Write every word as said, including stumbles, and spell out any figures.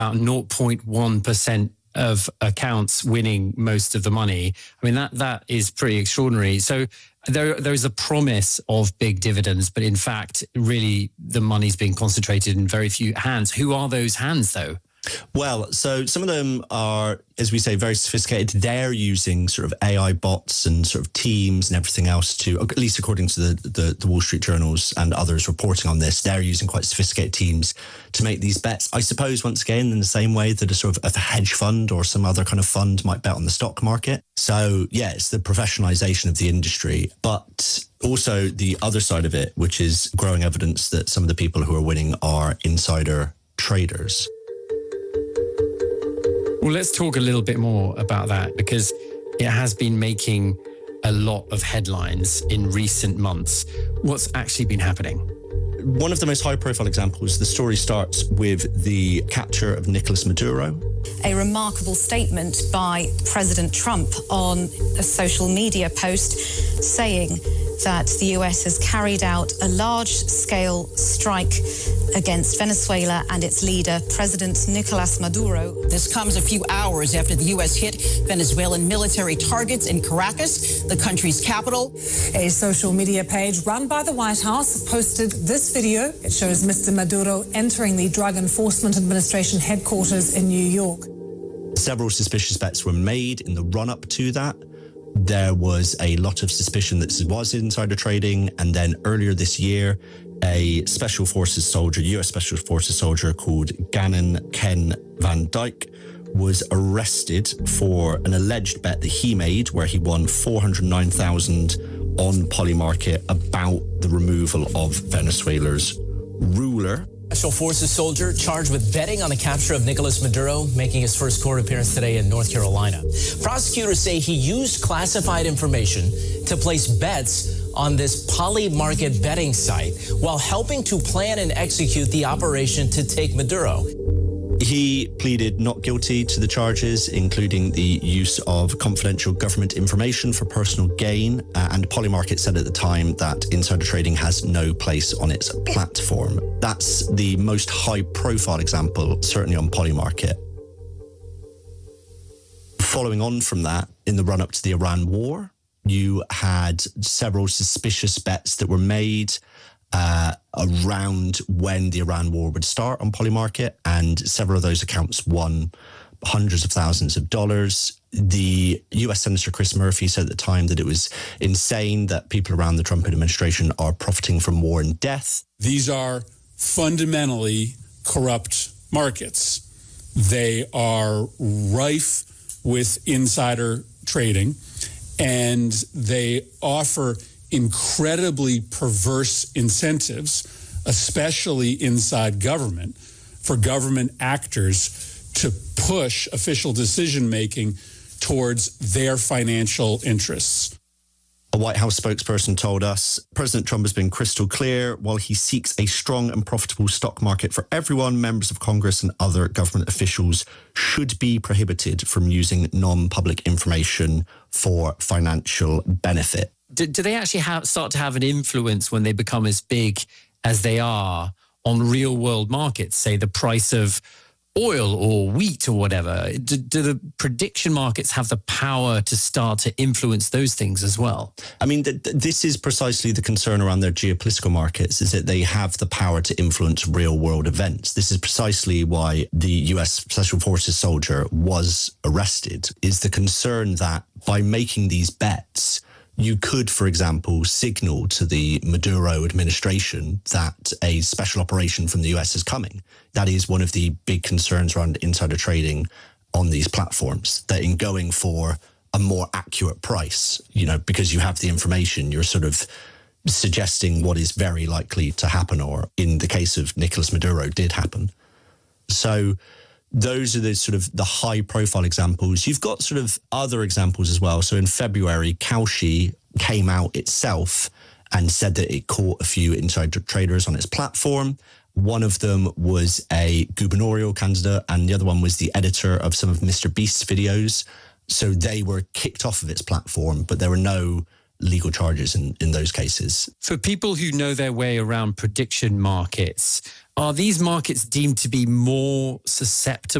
about zero point one percent of accounts winning most of the money. I mean, that that is pretty extraordinary. So there there is a promise of big dividends, but in fact, really, the money's being concentrated in very few hands. Who are those hands, though? Well, so some of them are, as we say, very sophisticated. They're using sort of A I bots and sort of teams and everything else to, at least according to the, the, the Wall Street journals and others reporting on this, they're using quite sophisticated teams to make these bets. I suppose, once again, in the same way that a sort of a hedge fund or some other kind of fund might bet on the stock market. So, yeah, it's the professionalization of the industry. But also the other side of it, which is growing evidence that some of the people who are winning are insider traders. Well, let's talk a little bit more about that, because it has been making a lot of headlines in recent months. What's actually been happening? One of the most high-profile examples, the story starts with the capture of Nicolas Maduro. A remarkable statement by President Trump on a social media post saying that the U S has carried out a large-scale strike against Venezuela and its leader, President Nicolas Maduro. This comes a few hours after the U S hit Venezuelan military targets in Caracas, the country's capital. A social media page run by the White House posted this video. It shows Mister Maduro entering the Drug Enforcement Administration headquarters in New York. Several suspicious bets were made in the run-up to that. There was a lot of suspicion that this was insider trading. And then earlier this year, a Special Forces soldier, U S Special Forces soldier called Gannon Ken Van Dyke, was arrested for an alleged bet that he made where he won four hundred nine thousand dollars on Polymarket about the removal of Venezuela's ruler. Special Forces soldier charged with betting on the capture of Nicolas Maduro, making his first court appearance today in North Carolina. Prosecutors say he used classified information to place bets on this Polymarket betting site while helping to plan and execute the operation to take Maduro. He pleaded not guilty to the charges, including the use of confidential government information for personal gain. Uh, and Polymarket said at the time that insider trading has no place on its platform. That's the most high-profile example, certainly on Polymarket. Following on from that, in the run-up to the Iran war, you had several suspicious bets that were made Uh, around when the Iran war would start on Polymarket, and several of those accounts won hundreds of thousands of dollars. The U S Senator Chris Murphy said at the time that it was insane that people around the Trump administration are profiting from war and death. These are fundamentally corrupt markets. They are rife with insider trading, and they offer incredibly perverse incentives, especially inside government, for government actors to push official decision-making towards their financial interests. A White House spokesperson told us, President Trump has been crystal clear. While he seeks a strong and profitable stock market for everyone, members of Congress and other government officials should be prohibited from using non-public information for financial benefit. Do, do they actually have, start to have an influence when they become as big as they are on real world markets, say the price of oil or wheat or whatever? Do, do the prediction markets have the power to start to influence those things as well? I mean, th- th- this is precisely the concern around their geopolitical markets, is that they have the power to influence real world events. This is precisely why the U S Special Forces soldier was arrested, is the concern that by making these bets, you could, for example, signal to the Maduro administration that a special operation from the U S is coming. That is one of the big concerns around insider trading on these platforms, that in going for a more accurate price, you know, because you have the information, you're sort of suggesting what is very likely to happen, or in the case of Nicolas Maduro, did happen. So those are the sort of the high profile examples. You've got sort of other examples as well. So in February, Kalshi came out itself and said that it caught a few insider traders on its platform. One of them was a gubernatorial candidate, and the other one was the editor of some of Mister Beast's videos. So they were kicked off of its platform, but there were no legal charges in, in those cases. For people who know their way around prediction markets, are these markets deemed to be more susceptible